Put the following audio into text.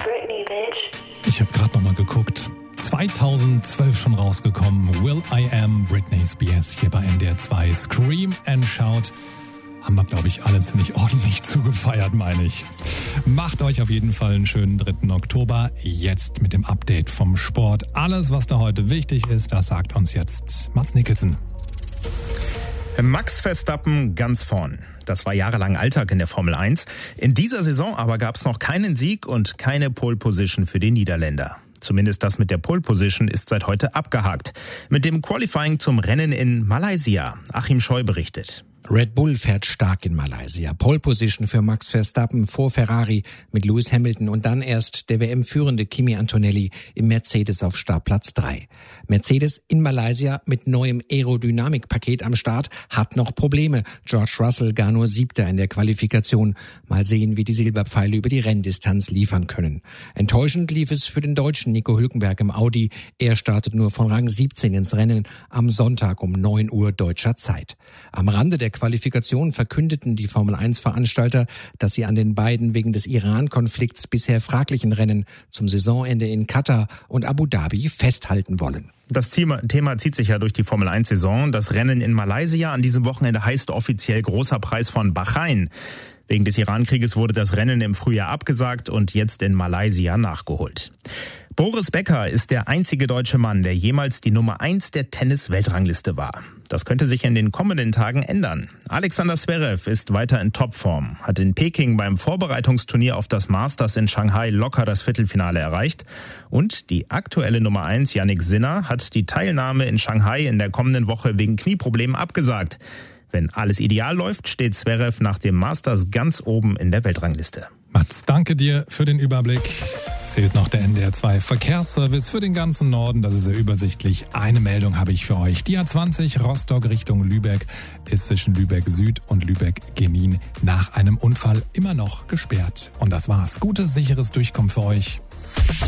Britney, bitch. Ich habe gerade nochmal geguckt. 2012 schon rausgekommen. Will I Am, Britney Spears hier bei NDR 2. Scream and Shout. Haben wir, glaube ich, alle ziemlich ordentlich zugefeiert, meine ich. Macht euch auf jeden Fall einen schönen 3. Oktober. Jetzt mit dem Update vom Sport. Alles, was da heute wichtig ist, das sagt uns jetzt Mads Nicholson. Max Verstappen ganz vorn. Das war jahrelang Alltag in der Formel 1. In dieser Saison aber gab es noch keinen Sieg und keine Pole Position für den Niederländer. Zumindest das mit der Pole Position ist seit heute abgehakt. Mit dem Qualifying zum Rennen in Malaysia. Achim Scheu berichtet. Red Bull fährt stark in Malaysia. Pole Position für Max Verstappen vor Ferrari mit Lewis Hamilton und dann erst der WM-führende Kimi Antonelli im Mercedes auf Startplatz 3. Mercedes in Malaysia mit neuem Aerodynamikpaket am Start hat noch Probleme. George Russell gar nur 7. in der Qualifikation. Mal sehen, wie die Silberpfeile über die Renndistanz liefern können. Enttäuschend lief es für den Deutschen Nico Hülkenberg im Audi. Er startet nur von Rang 17 ins Rennen am Sonntag um 9 Uhr deutscher Zeit. Am Rande der Qualifikation verkündeten die Formel-1-Veranstalter, dass sie an den beiden wegen des Iran-Konflikts bisher fraglichen Rennen zum Saisonende in Katar und Abu Dhabi festhalten wollen. Das Thema zieht sich ja durch die Formel-1-Saison. Das Rennen in Malaysia an diesem Wochenende heißt offiziell Großer Preis von Bahrain. Wegen des Iran-Krieges wurde das Rennen im Frühjahr abgesagt und jetzt in Malaysia nachgeholt. Boris Becker ist der einzige deutsche Mann, der jemals die Nummer 1 der Tennis-Weltrangliste war. Das könnte sich in den kommenden Tagen ändern. Alexander Zverev ist weiter in Topform, hat in Peking beim Vorbereitungsturnier auf das Masters in Shanghai locker das Viertelfinale erreicht. Und die aktuelle Nummer 1, Jannik Sinner, hat die Teilnahme in Shanghai in der kommenden Woche wegen Knieproblemen abgesagt. Wenn alles ideal läuft, steht Zverev nach dem Masters ganz oben in der Weltrangliste. Mats, danke dir für den Überblick. Fehlt noch der NDR 2 Verkehrsservice für den ganzen Norden. Das ist sehr übersichtlich. Eine Meldung habe ich für euch. Die A20 Rostock Richtung Lübeck ist zwischen Lübeck Süd und Lübeck Genin nach einem Unfall immer noch gesperrt. Und das war's. Gutes, sicheres Durchkommen für euch.